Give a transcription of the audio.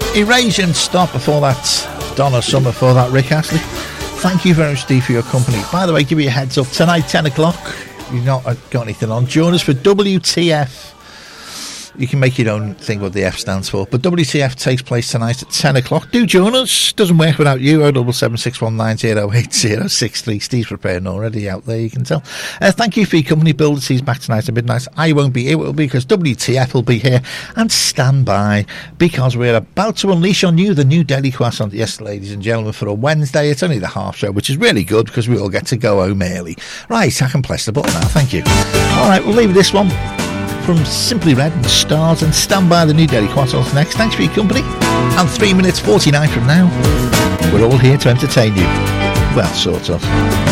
Erasure and Stop before that. Donna Summer for that. Rick Astley. Thank you very much, Steve, for your company. By the way, give you a heads up. Tonight, 10 o'clock, you've not got anything on. Join us for WTF. You can make your own thing what the F stands for. But WTF takes place tonight at 10 o'clock. Do join us. Doesn't work without you. 07761908063. Steve's preparing already out there, you can tell. Thank you for your company. Builder T's back tonight at midnight. I won't be here. It will be because WTF will be here. And stand by, because we're about to unleash on you the new Daily Croissant. Yes, ladies and gentlemen, for a Wednesday. It's only the half show, which is really good because we all get to go home early. Right, I can press the button now. Thank you. All right, we'll leave this one from Simply Red and Stars, and stand by the new Daily Croissants next. Thanks for your company. And 3 minutes 49 from now, we're all here to entertain you. Well, sort of.